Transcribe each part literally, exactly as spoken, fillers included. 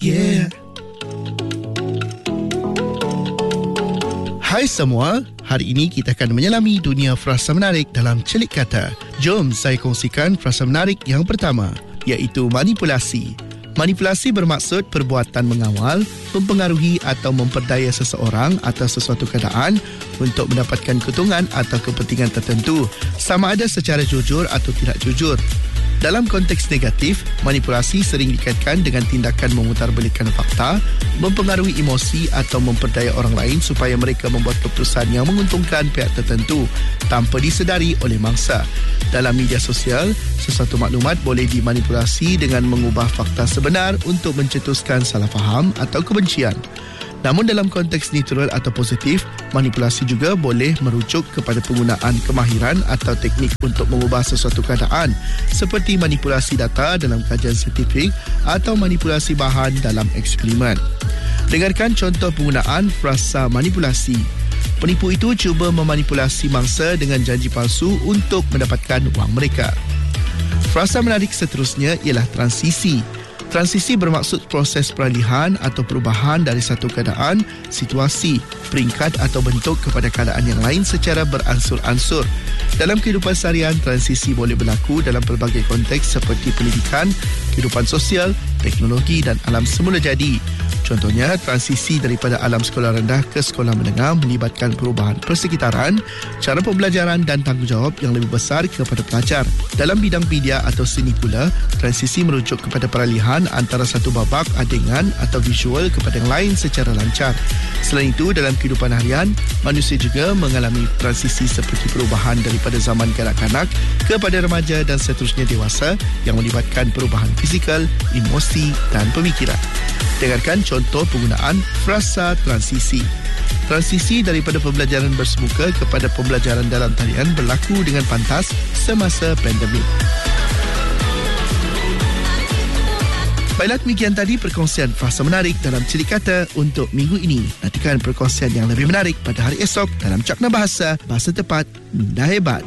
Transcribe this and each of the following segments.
Yeah. Hai semua, hari ini kita akan menyelami dunia frasa menarik dalam celik kata. Jom saya kongsikan frasa menarik yang pertama, iaitu manipulasi. Manipulasi bermaksud perbuatan mengawal, mempengaruhi atau memperdaya seseorang atau sesuatu keadaan untuk mendapatkan keuntungan atau kepentingan tertentu, sama ada secara jujur atau tidak jujur. Dalam konteks negatif, manipulasi sering dikaitkan dengan tindakan memutarbalikkan fakta, mempengaruhi emosi atau memperdaya orang lain supaya mereka membuat keputusan yang menguntungkan pihak tertentu tanpa disedari oleh mangsa. Dalam media sosial, sesuatu maklumat boleh dimanipulasi dengan mengubah fakta sebenar untuk mencetuskan salah faham atau kebencian. Namun dalam konteks neutral atau positif, manipulasi juga boleh merujuk kepada penggunaan kemahiran atau teknik untuk mengubah sesuatu keadaan, seperti manipulasi data dalam kajian saintifik atau manipulasi bahan dalam eksperimen. Dengarkan contoh penggunaan frasa manipulasi. Penipu itu cuba memanipulasi mangsa dengan janji palsu untuk mendapatkan wang mereka. Frasa menarik seterusnya ialah transisi. Transisi bermaksud proses peralihan atau perubahan dari satu keadaan, situasi, peringkat atau bentuk kepada keadaan yang lain secara beransur-ansur. Dalam kehidupan seharian, transisi boleh berlaku dalam pelbagai konteks seperti pendidikan, kehidupan sosial, teknologi dan alam semula jadi. Contohnya, transisi daripada alam sekolah rendah ke sekolah menengah melibatkan perubahan persekitaran, cara pembelajaran dan tanggungjawab yang lebih besar kepada pelajar. Dalam bidang media atau seni pula, transisi merujuk kepada peralihan antara satu babak, adegan atau visual kepada yang lain secara lancar. Selain itu, dalam kehidupan harian, manusia juga mengalami transisi seperti perubahan daripada zaman kanak-kanak kepada remaja dan seterusnya dewasa yang melibatkan perubahan fizikal, emosi dan pemikiran. Dengarkan contoh penggunaan frasa transisi. Transisi daripada pembelajaran bersemuka kepada pembelajaran dalam talian berlaku dengan pantas semasa pandemik. Baiklah, demikian tadi perkongsian frasa menarik dalam celik kata untuk minggu ini. Nantikan perkongsian yang lebih menarik pada hari esok dalam Cakna Bahasa, Bahasa Tepat, Minda Hebat.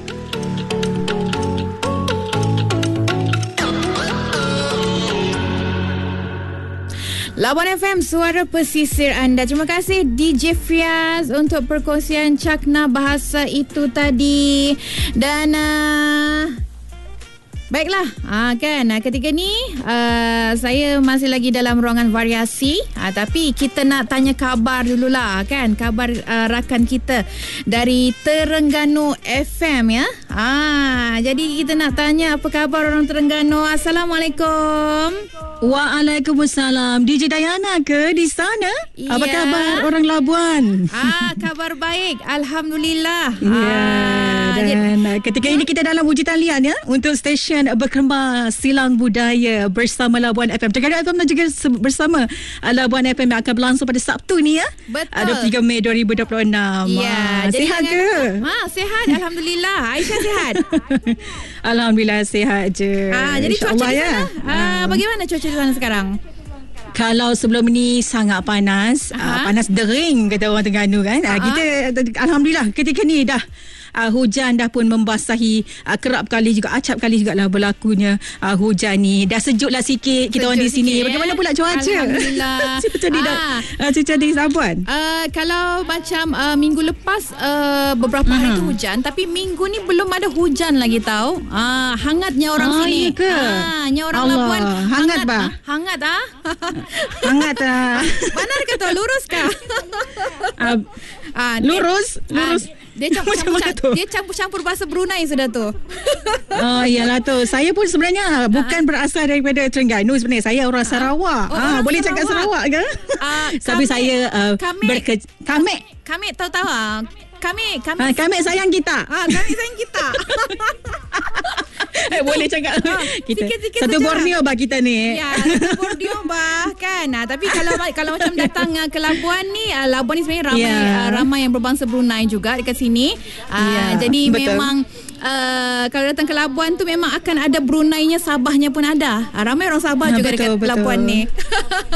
Labuan F M, suara pesisir anda. Terima kasih D J Fiaz untuk perkongsian Cakna Bahasa itu tadi. Dan uh, baiklah, uh, kan ketika ni uh, saya masih lagi dalam ruangan variasi, uh, tapi kita nak tanya khabar dululah, kan, khabar uh, rakan kita dari Terengganu F M, ya. Ah, jadi kita nak tanya apa khabar orang Terengganu. Assalamualaikum. Waalaikumsalam. D J Dayana ke di sana? Ya. Apa khabar orang Labuan? Ah, khabar baik. Alhamdulillah. Ya, ah, dan jadi, ketika ini kita dalam uji talian, ya, untuk stesen berkembang silang budaya bersama Labuan F M. Terengganu F M dan juga bersama Labuan F M yang akan berlangsung pada Sabtu ni, ya. Betul. dua puluh tiga Mei dua ribu dua puluh enam. Ya, ah, sihat ke? Ha, sihat. Alhamdulillah. Aisyah sihat. Alhamdulillah sihat je. Ah, jadi cuaca di sana, ya. ah, bagaimana cuaca di sana sekarang? Kalau sebelum ni sangat panas, uh, panas dering kata orang Terengganu, kan. Uh, kita alhamdulillah ketika ni dah Uh, hujan dah pun membasahi uh, kerap kali juga, acap kali jugalah berlakunya uh, hujan ni. Dah sejuk lah sikit kita orang di sini. Sikit, bagaimana eh? pula cuaca? Alhamdulillah. cuaca di ah. uh, cuaca di Labuan. Uh, kalau macam uh, minggu lepas uh, beberapa hari uh-huh. tu hujan, tapi minggu ni belum ada hujan lagi tahu. Ah, hangatnya orang oh, sini. Iya ke? Ah, nya orang Allah. Labuan. Hangat, hangat bah. Ah, hangat ah. hangat ah. Benar ke tu? Lurus kah? uh, ah, lurus, dia, lurus. Ah, dia campur-campur campur, dia campur-campur bahasa Brunei sudah tu. Oh, iyalah tu. Saya pun sebenarnya bukan berasal daripada Terengganu sebenarnya. Saya orang Sarawak. Oh, ah, orang boleh Sarawak. cakap Sarawak ke? Uh, Tapi saya uh, berke Kamek. Kami tahu-tahu ah. Kami kami ah, Kamek sayang kita. Ah, kami sayang kita. Eh, boleh cakap ha, kita sikit-sikit satu saja. Borneo bah kita ni. Ya, satu Borneo bah, kan. Nah, tapi kalau kalau macam datang uh, ke Labuan ni, uh, Labuan ni sebenarnya ramai yeah. uh, ramai yang berbangsa Brunei juga dekat sini. Uh, yeah, jadi betul. Memang Uh, kalau datang ke Labuan tu memang akan ada Bruneinya, Sabahnya pun ada. Uh, ramai orang Sabah ha, juga betul, dekat betul. Labuan ni.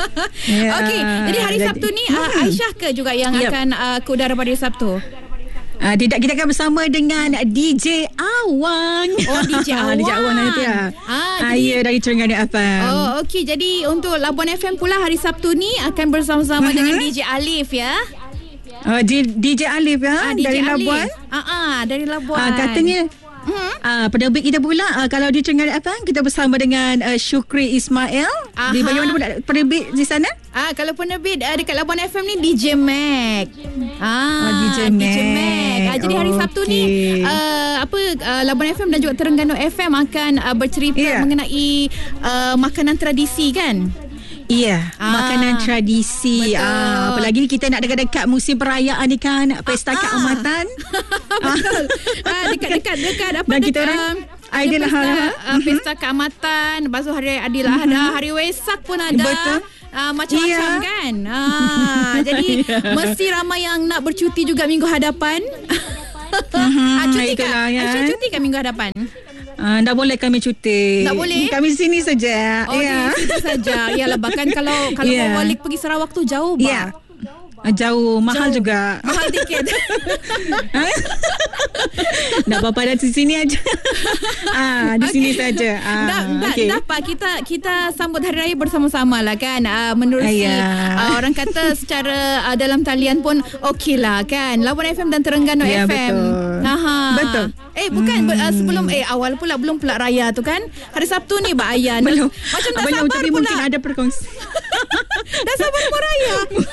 Yeah. Okey, jadi hari jadi, Sabtu ni uh, Aisyah ke juga yang yep. akan uh, ke udara pada Sabtu? Uh, tidak, kita akan bersama dengan D J Awang. Oh, D J Awang. D J Awang nanti ya. Ah, ya, dari Terengganu F M. Oh, okey. Jadi untuk Labuan F M pula hari Sabtu ni akan bersama-sama uh-huh. dengan D J Alif ya. Uh, D, DJ Alif ya, ah, dari D J Labuan. Ah, uh, uh, dari Labuan. Uh, katanya Hmm. Uh, penerbit kita pula uh, kalau di Terengganu F M kita bersama dengan uh, Syukri Ismail. Aha. Di bagaimana pula penerbit di sana? Ah, kalau penerbit uh, dekat Labuan F M ni D J Mac. Ah, oh, D J Mac. D J Mac. Ah, jadi hari Sabtu okay. ni uh, apa uh, Labuan F M dan juga Terengganu F M akan uh, bercerita yeah. mengenai uh, makanan tradisi kan? Iya, ah, makanan tradisi. Ah, apalagi kita nak dekat-dekat musim perayaan ni kan, pesta ah, keamatan. Betul. ah, dekat-dekat dekat apa dan dekat kita orang Adil Pesta, uh, pesta keamatan, lepas tu hari Adil Adha, mm-hmm. hari Wesak pun ada. Betul. Uh, macam-macam yeah. kan. Ah, jadi yeah. mesti ramai yang nak bercuti juga minggu hadapan. mm-hmm, ah, cuti kan? Kan? Aisyah cuti kan minggu hadapan? Uh, tak boleh kami cuti. Tak boleh? Kami sini saja. Oh, yeah. di sini saja. Yalah, bahkan kalau kalau yeah. mau balik pergi Sarawak tu jauh, bah. Yeah. Jauh, mahal jauh. Juga. Mahal tiket. Tak apa-apa, dah di sini aja. ah, di okay. sini saja. Ah, dah, dah, okay. dah Pak, kita kita sambut hari raya bersama-sama lah kan. Uh, menerusi uh, orang kata secara uh, dalam talian pun okey lah kan. Labuan F M dan Terengganu ya, F M. Betul. Aha. Betul. Eh bukan hmm. uh, sebelum eh awal pula belum pula raya tu kan. Hari Sabtu ni Mbak Ayan. Belum. Macam dah Abang sabar pula. Mungkin ada perkongsi. Dah sabar mau raya.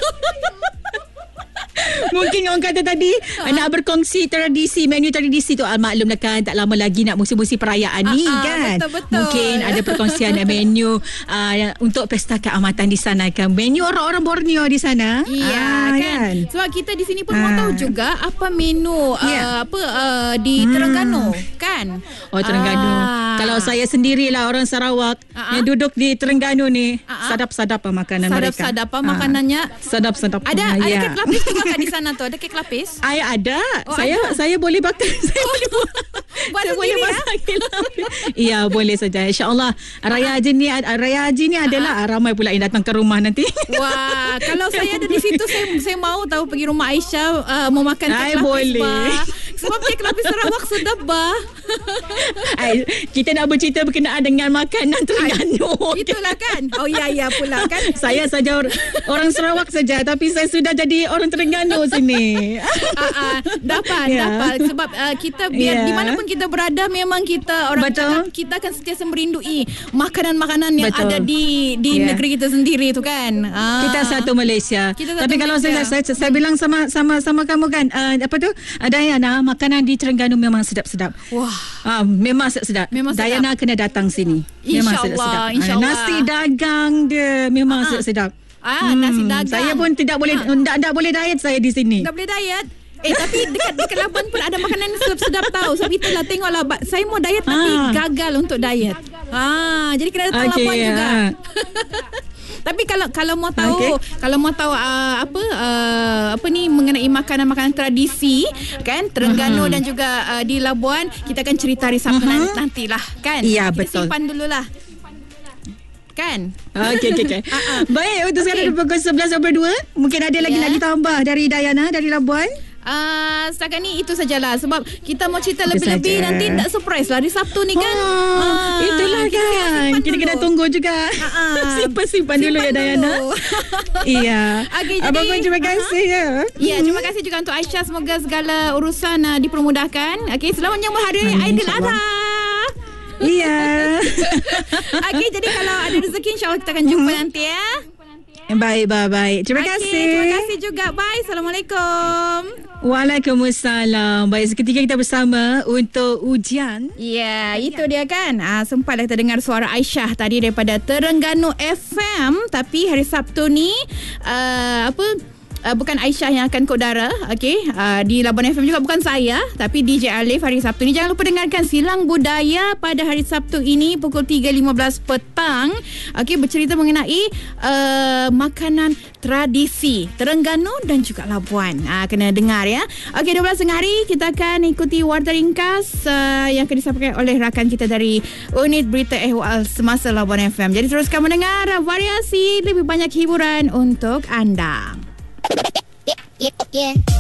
Mungkin orang kata tadi uh. nak berkongsi tradisi, menu tradisi tu. Ah, maklumlah kan tak lama lagi nak musim-musim perayaan uh, ni uh, kan. Betul-betul. Mungkin ada perkongsian menu uh, untuk pesta keamatan di sana kan. Menu orang-orang Borneo di sana. Iya uh, kan? kan. Sebab kita di sini pun uh. mau tahu juga apa menu yeah. uh, apa uh, di hmm. Terengganu kan. Oh, Terengganu. Uh. Kalau saya sendirilah orang Sarawak uh-huh. yang duduk di Terengganu ni, uh-huh. sadap-sadap apa makanan sadap, mereka. Sadap-sadap apa makanannya. Uh. Sadap-sadap. Ada uh, ada yeah. kek lapis juga kan di sana tu? Ada kek lapis? Ay, ada. Oh, saya ada. saya boleh bakar. Saya oh, boleh buat. Buat saya boleh masak kek lapis. Iya, boleh saja. Insya-Allah Raya Haji ni Raya Haji ni adalah uh-huh. ramai pula yang datang ke rumah nanti. Wah, kalau saya ada di situ saya saya mau tahu pergi rumah Aisyah uh, mau makan kek Ay, lapis. Boleh. Bah. Sebab kek lapis Sarawak sedap bah. Ay, kita nak bercerita berkenaan dengan makanan Terengganu. Itulah kan. Oh ya ya pula kan. Saya saja or, orang Sarawak saja tapi saya sudah jadi orang Terengganu sini. uh, uh, dapat yeah. dapat sebab uh, kita biar yeah. di mana pun kita berada memang kita orang kita, kita akan sentiasa merindui makanan-makanan yang Betul. ada di di yeah. negeri kita sendiri tu kan. Uh, kita satu Malaysia. Kita satu tapi kalau Malaysia. saya saya saya bilang sama sama sama kamu kan uh, apa tu uh, Dayana, makanan di Terengganu memang sedap-sedap. Wah. Uh, memang sedap. Memang Dayana sedap. Kena datang sini. Memang sedap-sedap. Uh, nasi dagang dia memang uh-huh. sedap. Ah, hmm, nasi dagang. Saya pun tidak boleh tidak ha. boleh diet saya di sini. Tak boleh diet. Eh tapi dekat dekat Labuan pun ada makanan yang sedap-sedap tahu. Sebab itulah tengoklah saya mau diet ha. tapi gagal untuk diet. Ah, jadi kena datang okay, Labuan juga. Ha. Tapi kalau kalau mau tahu okay. kalau mau tahu uh, apa uh, apa ni mengenai makanan-makanan tradisi kan Terengganu uh-huh. dan juga uh, di Labuan, kita akan cerita hari Sabtu uh-huh. nantilah kan. Ya, kita betul. simpan dululah. Kan? Okey okey okey. uh-uh. Baik, untuk okay. sekarang pukul sebelas dua puluh dua, mungkin ada lagi yeah. nak ditambah dari Dayana dari Labuan. Uh, setakat ni itu sajalah sebab kita mau cerita itu lebih-lebih saja. Nanti tak surprise lah di Sabtu ni kan. Oh, uh, itulah kita kan. Kita kena tunggu juga. Uh-uh. Simpan-simpan dulu ya Dayana. Iya. Okay, Abang pun terima kasih uh-huh. ya. Ya, terima kasih juga untuk Aisyah, semoga segala urusan uh, dipermudahkan. Okey, selamat menyambut hari Aidil Adha. Iya. Okey, jadi kalau ada rezeki insya-Allah kita akan jumpa hmm. nanti ya. Baik, baik, baik. Terima okay, kasih. Terima kasih juga. Bye. Assalamualaikum. Waalaikumsalam. Baik, seketika kita bersama untuk ujian. Ya, yeah, itu dia kan. Ah, sempat kita dengar suara Aisyah tadi daripada Terengganu F M. Tapi hari Sabtu ni, uh, apa... Uh, bukan Aisyah yang akan ke udara, okey, uh, di Labuan F M juga bukan saya, tapi D J Alif hari Sabtu ni. Jangan lupa dengarkan Silang Budaya pada hari Sabtu ini pukul tiga lima belas petang. Okey, bercerita mengenai uh, makanan tradisi Terengganu dan juga Labuan. Uh, kena dengar ya. Okey, dua belas tengah hari kita akan ikuti warta ringkas uh, yang akan disampaikan oleh rakan kita dari Unit Berita Ehwal Semasa Labuan F M. Jadi teruskan mendengar variasi lebih banyak hiburan untuk anda. Yeah, yeah.